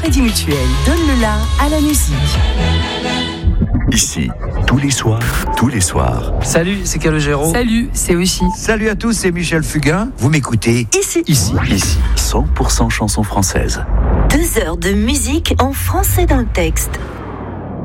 Crédit Mutuel donne le la à la musique. Ici, tous les soirs. Salut, c'est Calogero. Salut, c'est Oshi. Salut à tous, c'est Michel Fugain. Vous m'écoutez Ici. 100% chansons françaises. 2 heures de musique en français dans le texte.